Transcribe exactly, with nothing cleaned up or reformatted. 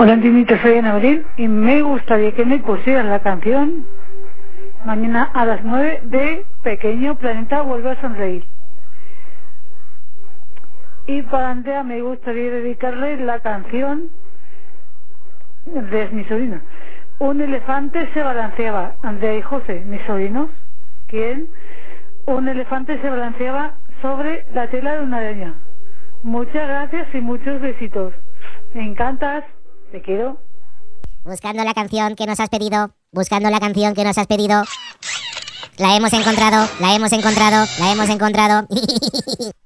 Hola, Antinito, soy Ana Marín y me gustaría que me pusieras la canción mañana a las nueve de Pequeño Planeta Vuelve a Sonreír. Y para Andrea me gustaría dedicarle la canción de mi sobrino. Un elefante se balanceaba. Andrea y José, mis sobrinos, ¿quién? Un elefante se balanceaba sobre la tela de una araña. Muchas gracias y muchos besitos. Me encantas. Te quiero. Buscando la canción que nos has pedido. Buscando la canción que nos has pedido. La hemos encontrado, la hemos encontrado, la hemos encontrado.